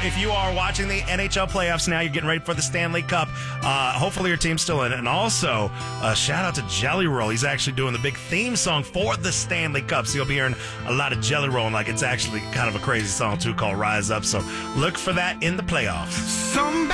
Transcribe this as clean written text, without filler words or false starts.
if you are watching the NHL playoffs now, you're getting ready for the Stanley Cup. Hopefully your team's still in it. And also, shout out to Jelly Roll. He's actually doing the big theme song for the Stanley Cup. So you'll be hearing a lot of Jelly Roll. And like it's actually kind of a crazy song, too, called Rise Up. So look for that in the playoffs. Somebody